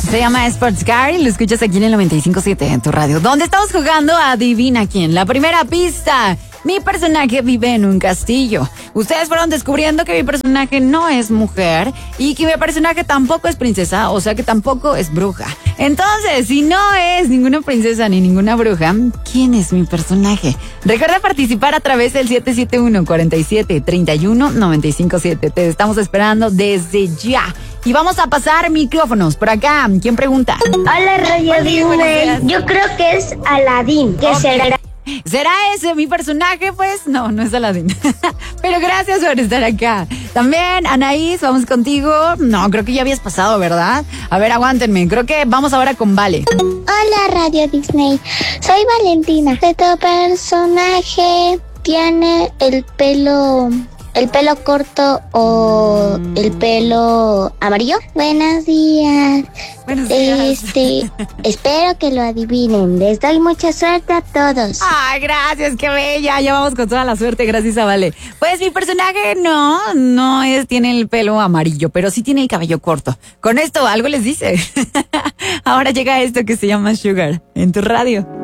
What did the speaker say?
Se llama Sports Car y lo escuchas aquí en el 95.7 en tu radio. ¿Dónde estamos jugando? Adivina quién. La primera pista. Mi personaje vive en un castillo. Ustedes fueron descubriendo que mi personaje no es mujer y que mi personaje tampoco es princesa, o sea que tampoco es bruja. Entonces, si no es ninguna princesa ni ninguna bruja, ¿quién es mi personaje? Recuerda participar a través del 771-47-31-957. Te estamos esperando desde ya. Y vamos a pasar micrófonos por acá. ¿Quién pregunta? Hola, Radio Disney. Yo creo que es Aladín. ¿Qué será? ¿Será ese mi personaje? Pues no es Aladín. Pero gracias por estar acá. También, Anaís, vamos contigo. No, creo que ya habías pasado, ¿verdad? A ver, aguántenme. Creo que vamos ahora con Vale. Hola, Radio Disney. Soy Valentina. ¿De tu personaje tiene el pelo corto o el pelo amarillo? Buenos días. Buenos días. Espero que lo adivinen. Les doy mucha suerte a todos. Ay, gracias, qué bella. Ya vamos con toda la suerte, gracias a Vale. Pues mi personaje tiene el pelo amarillo, pero sí tiene el cabello corto. Con esto algo les dice. Ahora llega esto que se llama Sugar en tu radio.